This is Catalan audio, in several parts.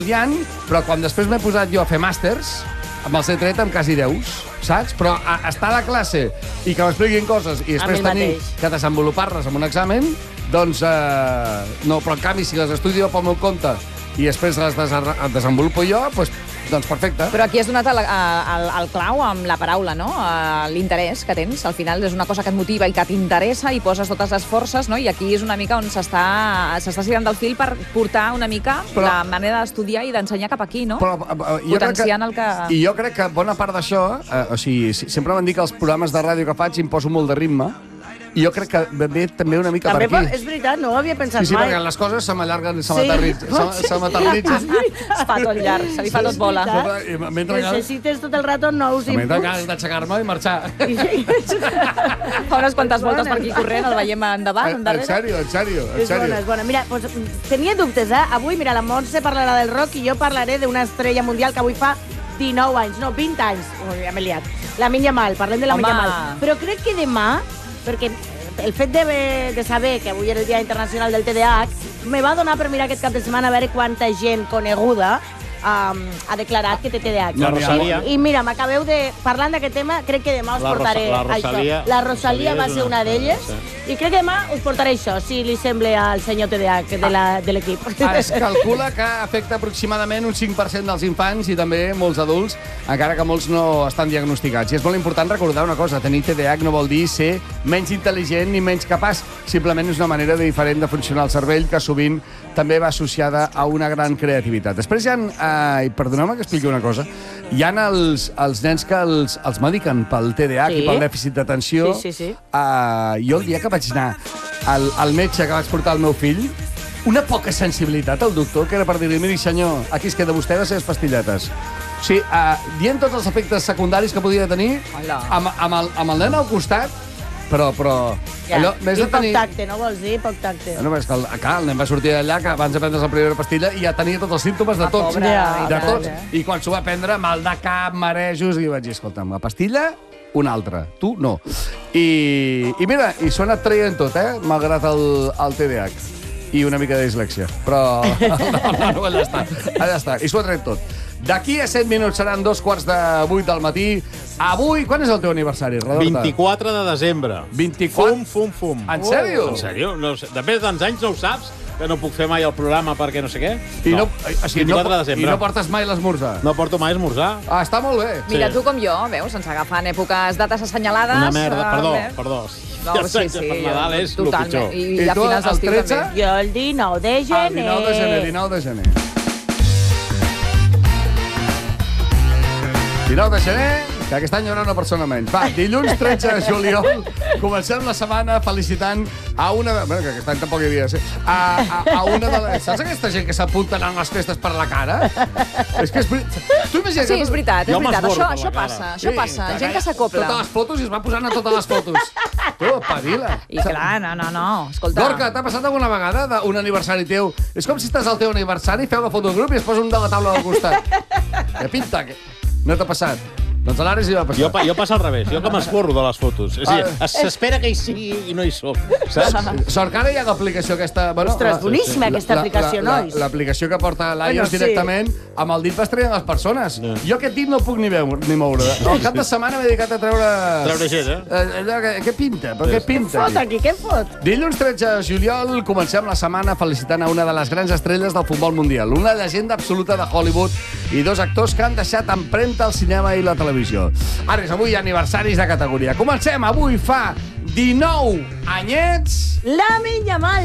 estudiant, però quan després m'he posat jo a fer màsters, me'ls he tret amb quasi 10, saps? Però estar a la classe i que m'expliquin coses i després tenir que desenvolupar-les en un examen, doncs no, però en canvi si les estudio pel meu compte i després les desenvolupo jo, doncs perfecte. Però aquí has donat el clau amb la paraula, no? L'interès que tens. Al final és una cosa que et motiva i que t'interessa i poses totes les forces, no? I aquí és una mica on s'està tirant del fil per portar una mica la manera d'estudiar i d'ensenyar cap aquí, no? Potenciant el que... I jo crec que bona part d'això, o sigui, sempre m'han dit que els programes de ràdio que faig imposo molt de ritme, i jo crec que ve també una mica per aquí. És veritat, no ho havia pensat mai. Sí, perquè les coses se m'allarguen i se m'eternitzen. Es fa tot llarg, se li fa tot bola. Necessites tot el rato nous inputs. M'he ganes d'aixecar-me i marxar. Fa unes quantes voltes per aquí corrent, el veiem endavant, endarrere. En sèrio. És bona. Mira, tenia dubtes, eh? Avui, mira, la Montse parlarà del rock i jo parlaré d'una estrella mundial que avui fa 19 anys, no, 20 anys. Ja m'he liat. Lamine Yamal, parlem de Lamine Yamal. Però crec que demà, perquè el fet de saber que avui era el Dia Internacional del TDAH me va donar per mirar aquest cap de setmana a veure quanta gent coneguda ha declarat que té TDAH. I mira, m'acabeu de... Parlant d'aquest tema, crec que demà us portaré això. La Rosalía va ser una d'elles. I crec que demà us portaré això, si li sembla al senyor TDAH de l'equip. Es calcula que afecta aproximadament un 5% dels infants i també molts adults, encara que molts no estan diagnosticats. I és molt important recordar una cosa, tenir TDAH no vol dir ser menys intel·ligent ni menys capaç, simplement és una manera diferent de funcionar el cervell que sovint també va associada a una gran creativitat. Després hi ha, i perdoneu-me que expliqui una cosa, hi ha els nens que els mediquen pel TDAH i pel dèficit d'atenció. Jo el dia que vaig anar al metge que vaig portar el meu fill, una poca sensibilitat al doctor, que era per dir-li, miri senyor, aquí es queda vostè de les pastilletes. O sigui, dient tots els efectes secundaris que podia tenir, amb el nen al costat, però... I poc tacte, no vols dir? Poc tacte. No, és que el nen va sortir d'allà, que abans de prendre's la primera pastilla, i ja tenia tots els símptomes de tots. De tots. I quan s'ho va prendre, mal de cap, marejos, i vaig dir, escolta'm, la pastilla, una altra. Tu, no. I mira, i s'ho ha anat traient tot, malgrat el TDAH. I una mica de dislèxia. Però no, allà està. I s'ho ha tret tot. D'aquí a 7 minuts seran 7:45 del matí. Avui, quan és el teu aniversari, Rodorta? 24 de desembre. 24? Fum. En sèrio? En sèrio? No, després de tants anys no ho saps? Que no puc fer mai el programa perquè no sé què? No. 24 de desembre. I no portes mai l'esmorzar? No porto mai esmorzar. Està molt bé. Mira, tu com jo, veus, ens agafant dates assenyalades. Una merda, perdó. No, sí. Per Nadal és el pitjor. I a finals d'estiu també. Jo el 19 de gener. El 19 de gener. 19 de gener, que aquest any hi haurà una persona menys. Va, dilluns 13 de juliol, comencem la setmana felicitant a una... Bueno, que aquest any tampoc hi havia de ser. A una de les... Saps aquesta gent que s'apunten en les festes per la cara? És que és veritat. Tu imagina't... Sí, és veritat. Això passa. Gent que s'acopla. Totes les fotos i es va posant a totes les fotos. Tu, pavila. I clar, no. Escolta... Gorka, t'ha passat alguna vegada d'un aniversari teu? És com si estàs al teu aniversari, feu la foto del grup i es posa un de la taula del costat. Que pinta, que... No t'ha passat? Doncs a l'Ares hi va passar. Jo passa al revés. Jo que m'esborro de les fotos. És a dir, s'espera que hi sigui i no hi soc. Saps? Sort que ara hi ha l'aplicació aquesta... Ostres, boníssima aquesta aplicació, nois. L'aplicació que porta l'iOS directament, amb el dit vas traient les persones. Jo aquest dit no el puc ni moure. El cap de setmana m'he dedicat a treure... Treure gent, Què pinta? Per què pinta? Què fot? Dilluns 13 de juliol comencem la setmana felicitant a una de les grans estrelles del futbol mundial, una llegenda absoluta de Hollywood i dos actors que han deixat empremta al cinema i la televisió. Ara, avui aniversaris de categoria. Comencem, avui fa 19 anyets... Lamine Yamal.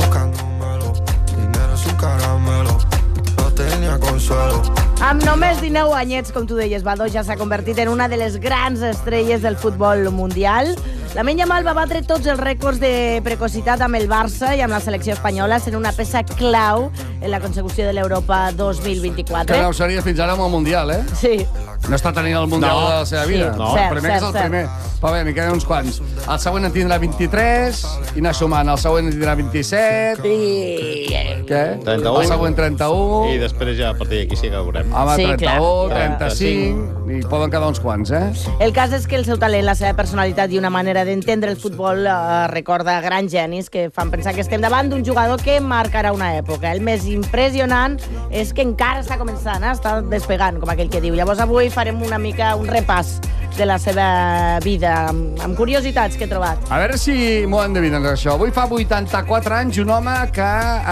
Amb només 19 anyets, com tu deies, Badó ja s'ha convertit en una de les grans estrelles del futbol mundial. Lamine Yamal va batre tots els rècords de precocitat amb el Barça i amb la selecció espanyola, sent una peça clau en la consecució de l'Europa 2024. Que no ho seria fins ara amb el Mundial, Sí. No està tenint el Mundial de la seva vida. No. El primer que és el primer. Però bé, n'hi queden uns quants. El següent en tindrà 23, i anar sumant. El següent en tindrà 27... Què? 31. El següent 31... I després ja a partir d'aquí sí que veurem. Home, 31, 35... I poden quedar uns quants, El cas és que el seu talent, la seva personalitat i una manera d'entendre el futbol recorda grans genis que fan pensar que estem davant d'un jugador que marcarà una època. El Messi impressionant és que encara està començant, està despegant, com aquell que diu. Llavors avui farem una mica un repàs de la seva vida, amb curiositats que he trobat. A veure si m'ho endevinen, això. Avui fa 84 anys un home que...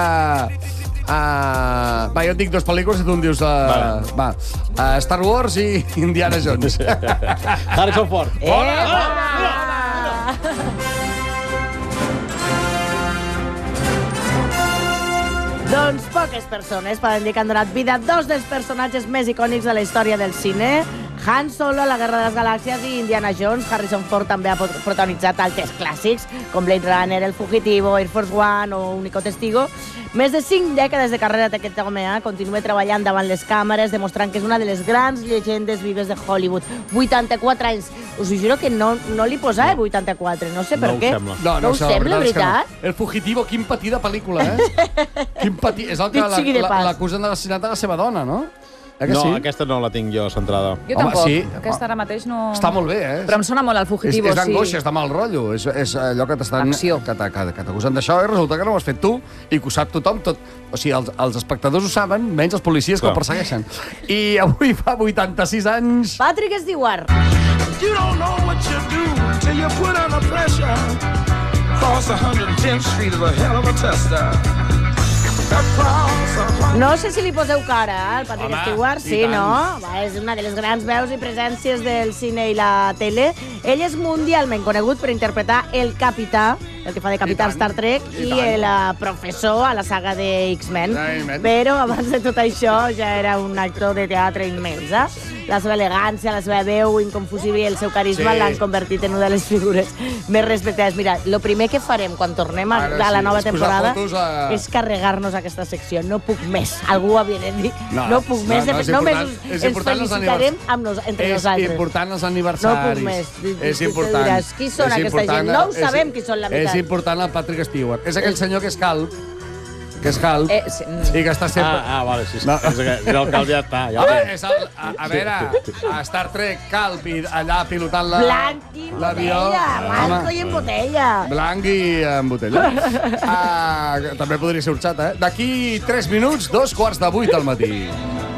va, jo et dic dues pel·lícules i tu em dius... Star Wars i Indiana Jones. Harrison Ford. Doncs poques persones poden dir que han donat vida a dos dels personatges més icònics de la història del cine. Han Solo, La Guerra de les Galàxies i Indiana Jones. Harrison Ford també ha protagonitzat altres clàssics, com Blade Runner, El Fugitivo, Air Force One o Único Testigo. Més de 5 dècades de carrera d'aquest home, continua treballant davant les càmeres, demostrant que és una de les grans llegendes vives de Hollywood. 84 anys. Us ho juro que no li posava 84, no sé per què. No ho sembla, veritat? El Fugitivo, quin patí de pel·lícula, Quin patí. És el que l'acusen de l'assassinat de la seva dona, no? No, aquesta no la tinc jo centrada. Jo tampoc. Aquesta ara mateix no... Està molt bé, Però em sona molt el Fugitivo, És d'angoixa, és de mal rotllo. És allò que t'estan... Que t'acusen d'això i resulta que no ho has fet tu i que ho sap tothom. O sigui, els espectadors ho saben, menys els policies que el persegueixen. I avui fa 86 anys... Patrick Stewart. You don't know what you do till you put under pressure. Cross 110th Street is a hell of a tester. No sé si li poseu cara, al Patrick Stewart. Sí, no? És una de les grans veus i presències del cine i la tele. Ell és mundialment conegut per interpretar el capità, el que fa de capità Star Trek, i el professor a la saga de X-Men. Però abans de tot això ja era un actor de teatre immens. La seva elegància, la seva veu inconfusible i el seu carisma l'han convertit en una de les figures més respectades. Mira, el primer que farem quan tornem a la nova temporada és carregar-nos aquesta secció. No puc més. Algú ho havia de dir. No puc més. Només ens felicitarem entre nosaltres. És important els aniversaris. No puc més. És important. Qui són aquesta gent? No ho sabem qui són, la veritat. És important el Patrick Stewart. És aquell senyor que és calb, i que està sempre... Vale, sí. El calb ja està. A veure, a Star Trek, calb i allà pilotant l'avió. Blanco i en botella. Blanc i en botella. També podria ser urxat, D'aquí 3 minuts, 2:15 del matí.